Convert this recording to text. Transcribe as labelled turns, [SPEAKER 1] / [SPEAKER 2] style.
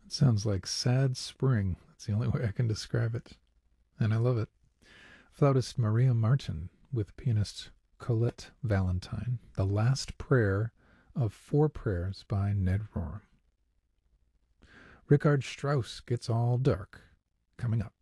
[SPEAKER 1] It sounds like sad spring. That's the only way I can describe it. And I love it. Flautist Maria Martin with pianist Colette Valentine. The Last Prayer of Four Prayers by Ned Rorem. Richard Strauss Gets All Dark coming up.